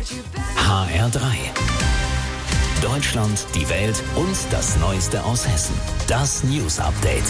HR3. Deutschland, die Welt und das Neueste aus Hessen. Das News Update.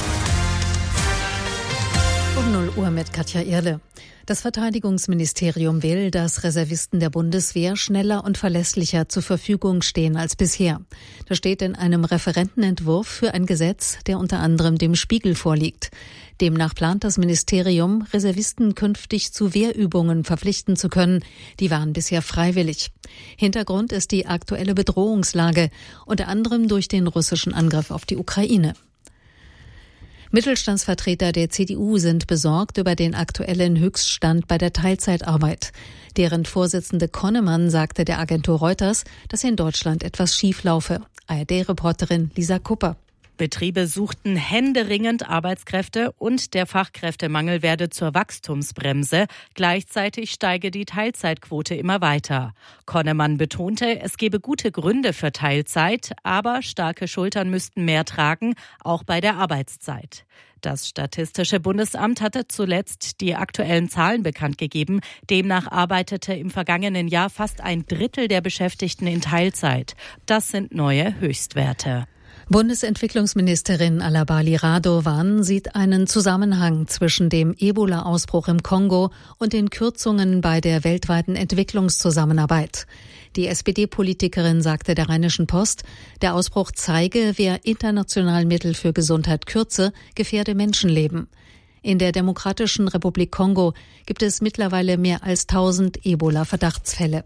Um 0 Uhr mit Katja Erle. Das Verteidigungsministerium will, dass Reservisten der Bundeswehr schneller und verlässlicher zur Verfügung stehen als bisher. Das steht in einem Referentenentwurf für ein Gesetz, der unter anderem dem Spiegel vorliegt. Demnach plant das Ministerium, Reservisten künftig zu Wehrübungen verpflichten zu können. Die waren bisher freiwillig. Hintergrund ist die aktuelle Bedrohungslage, unter anderem durch den russischen Angriff auf die Ukraine. Mittelstandsvertreter der CDU sind besorgt über den aktuellen Höchststand bei der Teilzeitarbeit. Deren Vorsitzende Konnemann sagte der Agentur Reuters, dass in Deutschland etwas schief laufe. ARD-Reporterin Lisa Kupper. Betriebe suchten händeringend Arbeitskräfte und der Fachkräftemangel werde zur Wachstumsbremse. Gleichzeitig steige die Teilzeitquote immer weiter. Konnemann betonte, es gebe gute Gründe für Teilzeit, aber starke Schultern müssten mehr tragen, auch bei der Arbeitszeit. Das Statistische Bundesamt hatte zuletzt die aktuellen Zahlen bekannt gegeben. Demnach arbeitete im vergangenen Jahr fast ein Drittel der Beschäftigten in Teilzeit. Das sind neue Höchstwerte. Bundesentwicklungsministerin Alabali Radovan sieht einen Zusammenhang zwischen dem Ebola-Ausbruch im Kongo und den Kürzungen bei der weltweiten Entwicklungszusammenarbeit. Die SPD-Politikerin sagte der Rheinischen Post, der Ausbruch zeige, wer international Mittel für Gesundheit kürze, gefährde Menschenleben. In der Demokratischen Republik Kongo gibt es mittlerweile mehr als 1000 Ebola-Verdachtsfälle.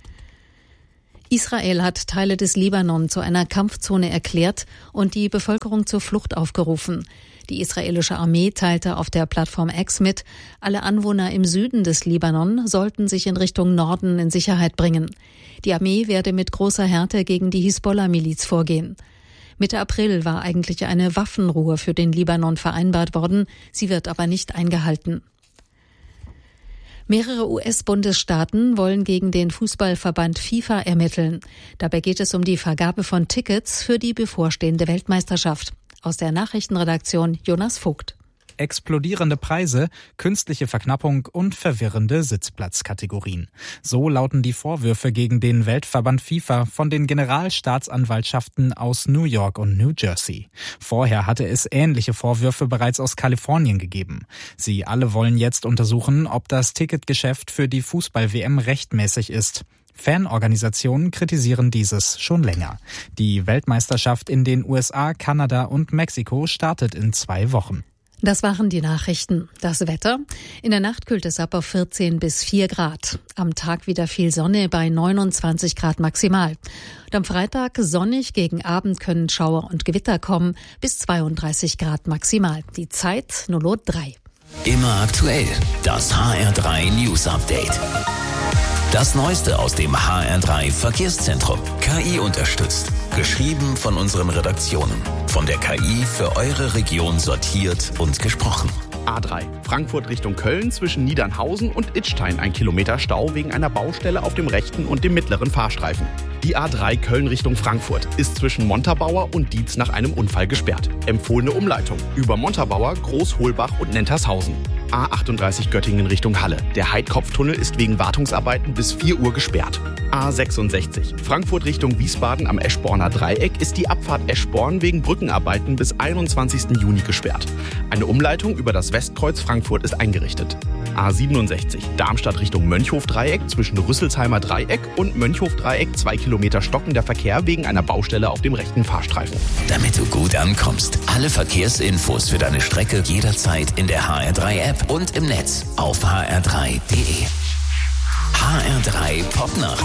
Israel hat Teile des Libanon zu einer Kampfzone erklärt und die Bevölkerung zur Flucht aufgerufen. Die israelische Armee teilte auf der Plattform X mit, alle Anwohner im Süden des Libanon sollten sich in Richtung Norden in Sicherheit bringen. Die Armee werde mit großer Härte gegen die Hisbollah-Miliz vorgehen. Mitte April war eigentlich eine Waffenruhe für den Libanon vereinbart worden, sie wird aber nicht eingehalten. Mehrere US-Bundesstaaten wollen gegen den Fußballverband FIFA ermitteln. Dabei geht es um die Vergabe von Tickets für die bevorstehende Weltmeisterschaft. Aus der Nachrichtenredaktion Jonas Vogt. Explodierende Preise, künstliche Verknappung und verwirrende Sitzplatzkategorien. So lauten die Vorwürfe gegen den Weltverband FIFA von den Generalstaatsanwaltschaften aus New York und New Jersey. Vorher hatte es ähnliche Vorwürfe bereits aus Kalifornien gegeben. Sie alle wollen jetzt untersuchen, ob das Ticketgeschäft für die Fußball-WM rechtmäßig ist. Fanorganisationen kritisieren dieses schon länger. Die Weltmeisterschaft in den USA, Kanada und Mexiko startet in 2 Wochen. Das waren die Nachrichten. Das Wetter. In der Nacht kühlt es ab auf 14 bis 4 Grad. Am Tag wieder viel Sonne bei 29 Grad maximal. Und am Freitag sonnig, gegen Abend können Schauer und Gewitter kommen, bis 32 Grad maximal. Die Zeit 0:03 Uhr. Immer aktuell. Das HR3 News Update. Das Neueste aus dem HR3 Verkehrszentrum. KI unterstützt. Geschrieben von unseren Redaktionen. Von der KI für eure Region sortiert und gesprochen. A3. Frankfurt Richtung Köln zwischen Niedernhausen und Idstein 1 Kilometer Stau wegen einer Baustelle auf dem rechten und dem mittleren Fahrstreifen. Die A3 Köln Richtung Frankfurt ist zwischen Montabaur und Dietz nach einem Unfall gesperrt. Empfohlene Umleitung über Montabaur, Großholbach und Nentershausen. A38 Göttingen Richtung Halle. Der Heidkopftunnel ist wegen Wartungsarbeiten bis 4 Uhr gesperrt. A66 Frankfurt Richtung Wiesbaden am Eschborner Dreieck ist die Abfahrt Eschborn wegen Brückenarbeiten bis 21. Juni gesperrt. Eine Umleitung über das Westkreuz Frankfurt ist eingerichtet. A67 Darmstadt Richtung Mönchhof-Dreieck zwischen Rüsselsheimer Dreieck und Mönchhof-Dreieck 2 Kilometer stockender Verkehr wegen einer Baustelle auf dem rechten Fahrstreifen. Damit du gut ankommst, alle Verkehrsinfos für deine Strecke jederzeit in der HR3-App und im Netz auf hr3.de. HR3 Popnacht.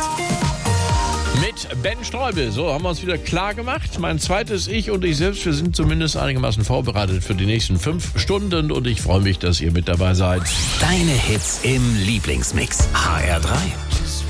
Mit Ben Streubel. So, haben wir uns wieder klar gemacht. Mein zweites Ich und ich selbst, wir sind zumindest einigermaßen vorbereitet für die nächsten 5 Stunden und ich freue mich, dass ihr mit dabei seid. Deine Hits im Lieblingsmix. HR3.